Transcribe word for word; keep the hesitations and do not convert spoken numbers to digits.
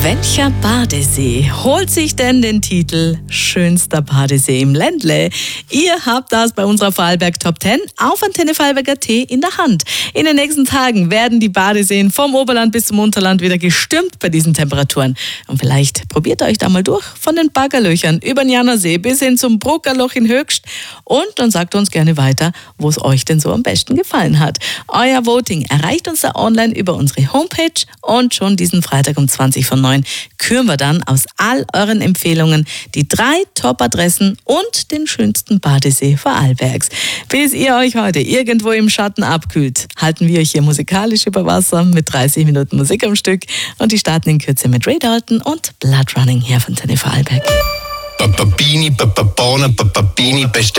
Welcher Badesee holt sich denn den Titel schönster Badesee im Ländle? Ihr habt das bei unserer Vorarlberg Top zehn auf Antenne Vorarlberg Punkt at in der Hand. In den nächsten Tagen werden die Badeseen vom Oberland bis zum Unterland wieder gestürmt bei diesen Temperaturen. Und vielleicht probiert ihr euch da mal durch von den Baggerlöchern über den Janersee bis hin zum Bruckerloch in Höchst und dann sagt uns gerne weiter, wo es euch denn so am besten gefallen hat. Euer Voting erreicht uns da online über unsere Homepage und schon diesen Freitag um zwanzig vor neun küren wir dann aus all euren Empfehlungen die drei Top-Adressen und den schönsten Badesee Vorarlbergs. Bis ihr euch heute irgendwo im Schatten abkühlt, halten wir euch hier musikalisch über Wasser mit dreißig Minuten Musik am Stück und die starten in Kürze mit Ray Dalton und Blood Running hier von Antenne Vorarlberg. Bababini, Bababona, Bababini, beste